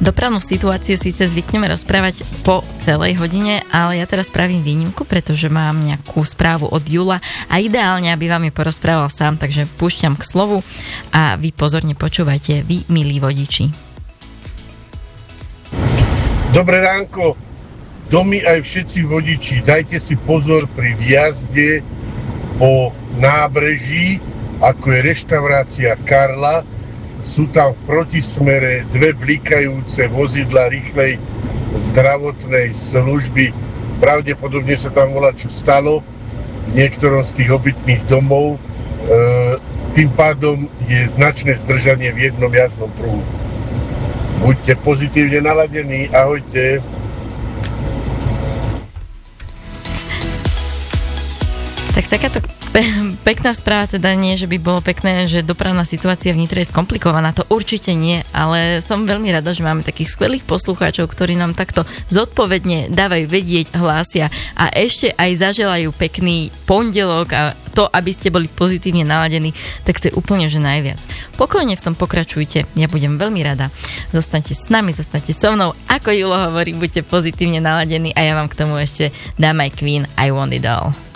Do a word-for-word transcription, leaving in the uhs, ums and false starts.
Dopravnú situáciu síce zvykneme rozprávať po celej hodine, ale ja teraz spravím výnimku, pretože mám nejakú správu od Jula a ideálne, aby vám ju porozprával sám, takže púšťam k slovu a vy pozorne počúvajte, vy, milí vodiči. Dobré ránko, domy aj všetci vodiči, dajte si pozor pri vjazde po nábreží, ako je reštaurácia Karla. Sú tam v protismere dve blikajúce vozidla rýchlej zdravotnej služby. Pravdepodobne sa tam voľačo stalo v niektorom z tých obytných domov. E, tým pádom je značné zdržanie v jednom jazdnom pruhu. Buďte pozitívne naladení. Ahojte. Tak takáto pe- pekná správa, teda nie, že by bolo pekné, že dopravná situácia v Nitre je skomplikovaná, to určite nie, ale som veľmi rada, že máme takých skvelých poslucháčov, ktorí nám takto zodpovedne dávajú vedieť, hlásia a ešte aj zaželajú pekný pondelok a to, aby ste boli pozitívne naladení, tak to je úplne že najviac. Pokojne v tom pokračujte, ja budem veľmi rada. Zostaňte s nami, zostaňte so mnou, ako Julo hovorí, buďte pozitívne naladení a ja vám k tomu ešte dám aj Queen I Want It All.